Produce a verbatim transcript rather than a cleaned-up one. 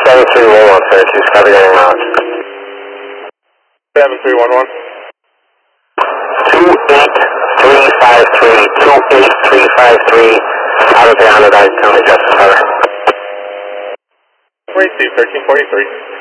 seven three one one, sir. She's covered in knowledge. seven three one one. two eight three five three, two eight three five three, out of the Onondaga County Justice Center. Three two, thirteen forty-three.